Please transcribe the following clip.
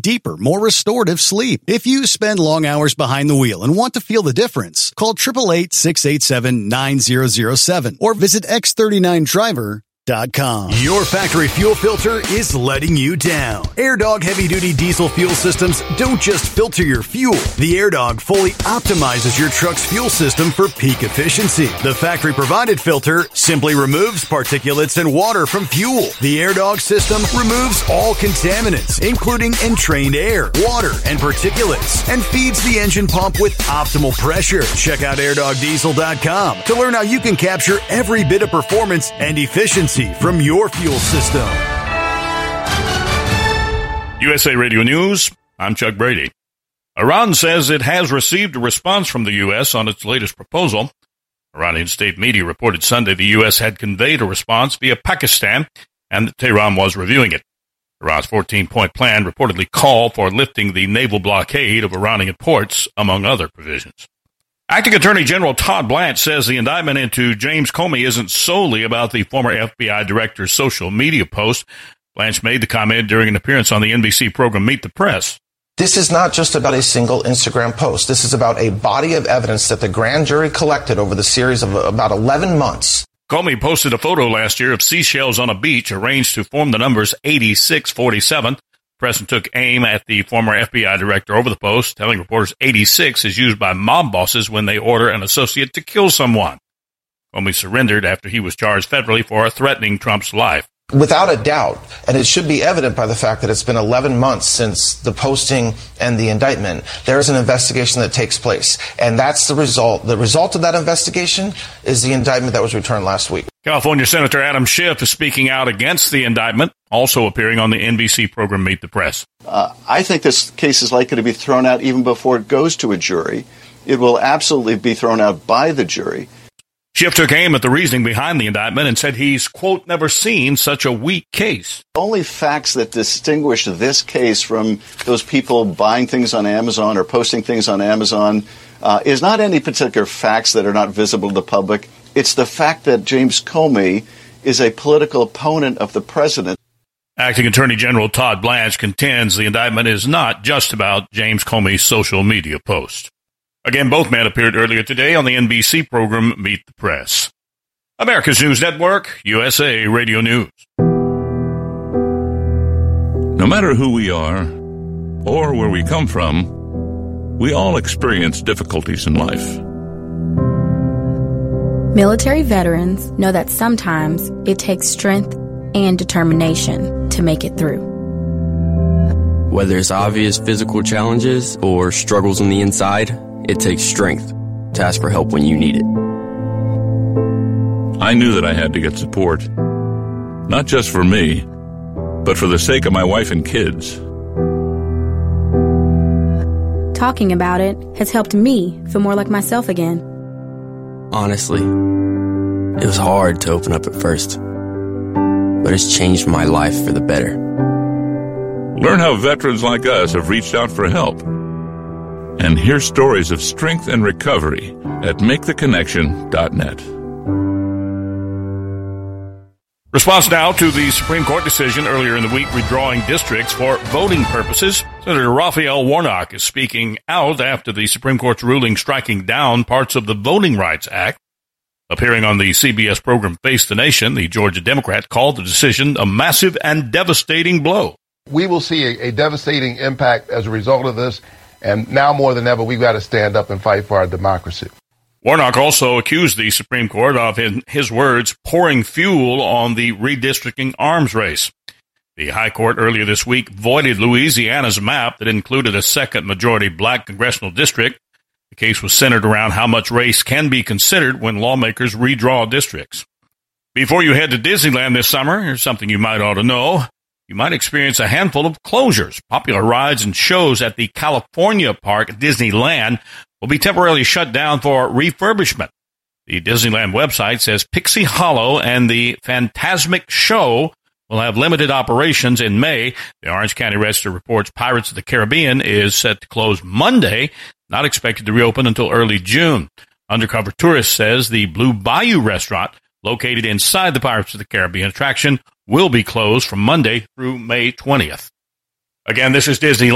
deeper, more restorative sleep. If you spend long hours behind the wheel and want to feel the difference, call 888-687-9007 or visit x39driver.com. Your factory fuel filter is letting you down. AirDog heavy-duty diesel fuel systems don't just filter your fuel. The AirDog fully optimizes your truck's fuel system for peak efficiency. The factory-provided filter simply removes particulates and water from fuel. The AirDog system removes all contaminants, including entrained air, water, and particulates, and feeds the engine pump with optimal pressure. Check out airdogdiesel.com to learn how you can capture every bit of performance and efficiency from your fuel system. USA Radio News, I'm Chuck Brady. Iran says it has received a response from the U.S. on its latest proposal. Iranian state media reported Sunday the U.S. had conveyed a response via Pakistan and that Tehran was reviewing it. Iran's 14-point plan reportedly called for lifting the naval blockade of Iranian ports, among other provisions. Acting Attorney General Todd Blanche says the indictment into James Comey isn't solely about the former FBI director's social media post. Blanche made the comment during an appearance on the NBC program Meet the Press. This is not just about a single Instagram post. This is about a body of evidence that the grand jury collected over the series of about 11 months. Comey posted a photo last year of seashells on a beach arranged to form the numbers 8647. The president took aim at the former FBI director over the post, telling reporters 86 is used by mob bosses when they order an associate to kill someone. Comey surrendered after he was charged federally for threatening Trump's life. Without a doubt, and it should be evident by the fact that it's been 11 months since the posting and the indictment, there is an investigation that takes place. And that's the result. The result of that investigation is the indictment that was returned last week. California Senator Adam Schiff is speaking out against the indictment, also appearing on the NBC program Meet the Press. I think this case is likely to be thrown out even before it goes to a jury. It will absolutely be thrown out by the jury. Schiff took aim at the reasoning behind the indictment and said he's, quote, never seen such a weak case. Only facts that distinguish this case from those people buying things on Amazon or posting things on Amazon is not any particular facts that are not visible to the public. It's the fact that James Comey is a political opponent of the president. Acting Attorney General Todd Blanche contends the indictment is not just about James Comey's social media post. Again, both men appeared earlier today on the NBC program Meet the Press. America's News Network, USA Radio News. No matter who we are or where we come from, we all experience difficulties in life. Military veterans know that sometimes it takes strength and determination to make it through. Whether it's obvious physical challenges or struggles on the inside, it takes strength to ask for help when you need it. I knew that I had to get support, not just for me, but for the sake of my wife and kids. Talking about it has helped me feel more like myself again. Honestly, it was hard to open up at first, but it's changed my life for the better. Learn how veterans like us have reached out for help. And hear stories of strength and recovery at MakeTheConnection.net. Response now to the Supreme Court decision earlier in the week withdrawing districts for voting purposes. Senator Raphael Warnock is speaking out after the Supreme Court's ruling striking down parts of the Voting Rights Act. Appearing on the CBS program Face the Nation, the Georgia Democrat called the decision a massive and devastating blow. We will see a devastating impact as a result of this. And now more than ever, we've got to stand up and fight for our democracy. Warnock also accused the Supreme Court of, in his words, pouring fuel on the redistricting arms race. The High Court earlier this week voided Louisiana's map that included a second majority black congressional district. The case was centered around how much race can be considered when lawmakers redraw districts. Before you head to Disneyland this summer, here's something you might ought to know. You might experience a handful of closures. Popular rides and shows at the California park at Disneyland will be temporarily shut down for refurbishment. The Disneyland website says Pixie Hollow and the Fantasmic Show will have limited operations in May. The Orange County Register reports Pirates of the Caribbean is set to close Monday, not expected to reopen until early June. Undercover Tourist says the Blue Bayou restaurant, located inside the Pirates of the Caribbean attraction, will be closed from Monday through May 20th. Again, this is Disney.